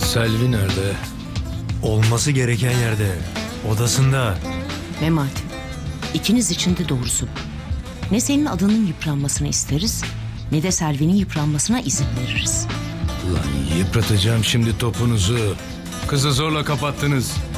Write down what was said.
Selvi nerede? Olması gereken yerde. Odasında. Memati, ikiniz için de doğrusu bu. Ne senin adının yıpranmasını isteriz, ne de Selvi'nin yıpranmasına izin veririz. Ulan yıpratacağım şimdi topunuzu. Kızı zorla kapattınız.